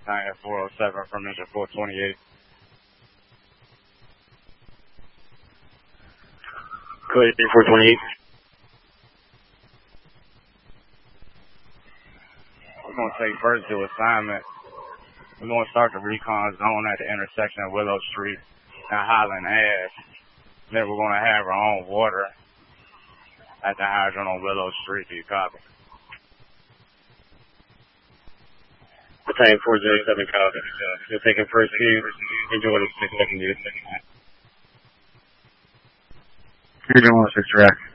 Battalion 407 from Mission 428. Code 428. We're going to take first to assignment. We're going to start the recon zone at the intersection of Willow Street and Highland Ave. Then we're going to have our own water at the hydrant on Willow Street. Do you copy? Battalion 407, copy. You're taking first view. Enjoy the 6 second view. You're doing 6 direct.